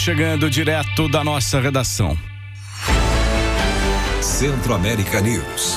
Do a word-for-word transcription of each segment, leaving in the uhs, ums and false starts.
Chegando direto da nossa redação. Centro-América News.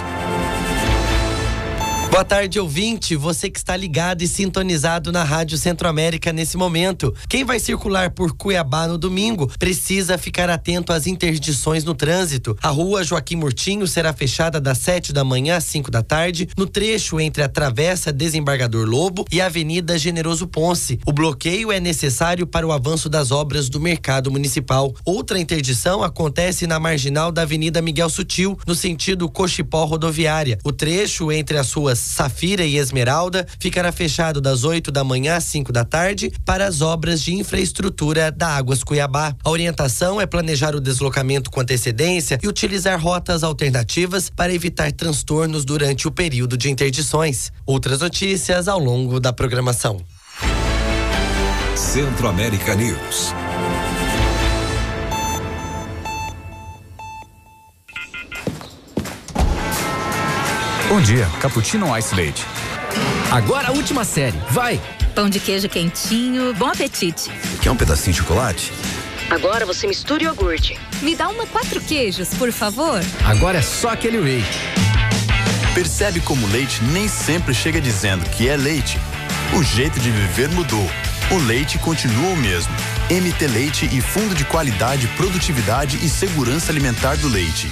Boa tarde, ouvinte, você que está ligado e sintonizado na Rádio Centro-América nesse momento. Quem vai circular por Cuiabá no domingo precisa ficar atento às interdições no trânsito. A rua Joaquim Murtinho será fechada das sete da manhã às cinco da tarde, no trecho entre a Travessa Desembargador Lobo e a Avenida Generoso Ponce. O bloqueio é necessário para o avanço das obras do Mercado Municipal. Outra interdição acontece na marginal da Avenida Miguel Sutil, no sentido Cochipó Rodoviária. O trecho entre as ruas Safira e Esmeralda ficará fechado das oito da manhã às cinco da tarde para as obras de infraestrutura da Águas Cuiabá. A orientação é planejar o deslocamento com antecedência e utilizar rotas alternativas para evitar transtornos durante o período de interdições. Outras notícias ao longo da programação. Centro-América News. Bom dia, cappuccino ou ice latte? Agora a última série, vai! Pão de queijo quentinho, bom apetite. Quer um pedacinho de chocolate? Agora você mistura o iogurte. Me dá uma quatro queijos, por favor. Agora é só aquele whey. Percebe como o leite nem sempre chega dizendo que é leite? O jeito de viver mudou. O leite continua o mesmo. M T Leite e Fundo de Qualidade, Produtividade e Segurança Alimentar do Leite.